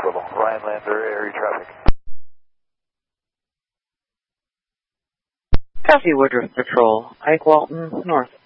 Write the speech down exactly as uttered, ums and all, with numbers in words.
level. Ryan Lander, area traffic. Copy Woodruff Patrol, Ike Walton, north.